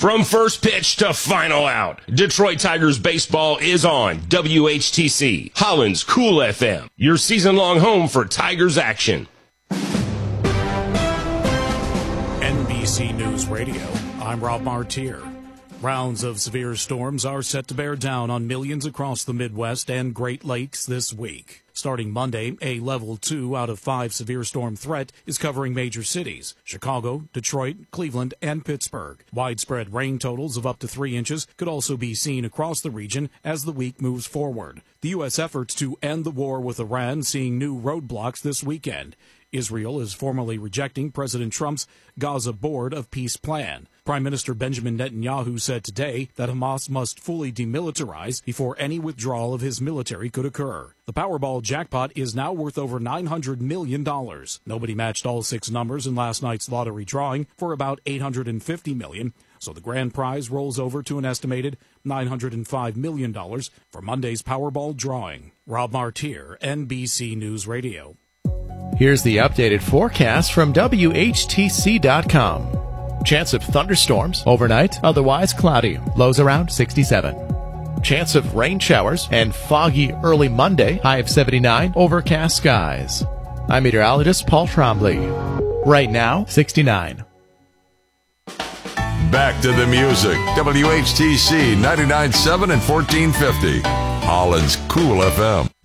From first pitch to final out, Detroit Tigers baseball is on WHTC, Holland's Cool FM, your season-long home for Tigers action. NBC News Radio, I'm Rob Martier. Rounds of severe storms are set to bear down on millions across the Midwest and Great Lakes this week. Starting Monday, a level 2 out of 5 severe storm threat is covering major cities: Chicago, Detroit, Cleveland, and Pittsburgh. Widespread rain totals of up to 3 inches could also be seen across the region as the week moves forward. The U.S. efforts to end the war with Iran seeing new roadblocks this weekend. Israel is formally rejecting President Trump's Gaza Board of Peace plan. Prime Minister Benjamin Netanyahu said today that Hamas must fully demilitarize before any withdrawal of his military could occur. The Powerball jackpot is now worth over $900 million. Nobody matched all 6 numbers in last night's lottery drawing for about $850 million, so the grand prize rolls over to an estimated $905 million for Monday's Powerball drawing. Rob Martier, NBC News Radio. Here's the updated forecast from WHTC.com. Chance of thunderstorms overnight, otherwise cloudy. Lows around 67. Chance of rain showers and foggy early Monday, high of 79, overcast skies. I'm meteorologist Paul Trombley. Right now, 69. Back to the music. WHTC 99.7 and 1450. Holland's Cool FM.